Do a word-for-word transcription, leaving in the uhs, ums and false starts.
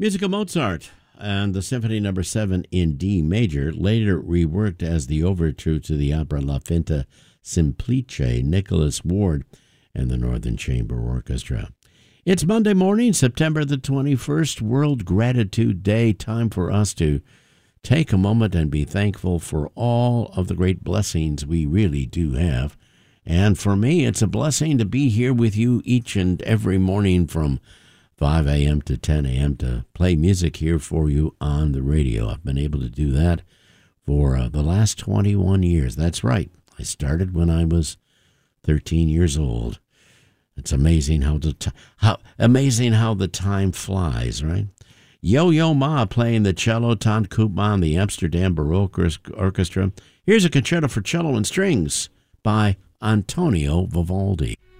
Music of Mozart and the Symphony Number Seven in D major, later reworked as the overture to the opera La Finta Semplice, Nicholas Ward and the Northern Chamber Orchestra. It's Monday morning, September the twenty-first, World Gratitude Day. Time for us to take a moment and be thankful for all of the great blessings we really do have. And for me, it's a blessing to be here with you each and every morning from five a.m. to ten a.m. to play music here for you on the radio. I've been able to do that for uh, the last twenty-one years. That's right. I started when I was thirteen years old. It's amazing how the t- how amazing how the time flies, right? Yo-Yo Ma playing the cello, Ton Koopman, the Amsterdam Baroque Orchestra. Here's a concerto for cello and strings by Antonio Vivaldi.